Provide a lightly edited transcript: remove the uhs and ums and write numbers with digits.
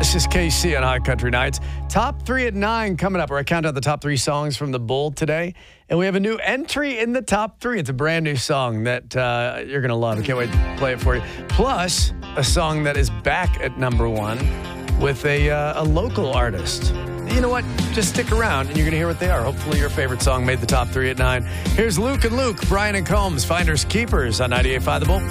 This is KC on High Country Nights. Top 3 at 9 coming up, where I count out the top 3 songs from the Bold today. And we have a new entry in the top 3. It's a brand new song that you're going to love. I can't wait to play it for you. Plus, a song that is back at number 1 with a local artist. You know what? Just stick around and you're going to hear what they are. Hopefully your favorite song made the top 3 at 9. Here's Luke and Luke, Brian and Combs, Finders Keepers on 98.5 The Bold.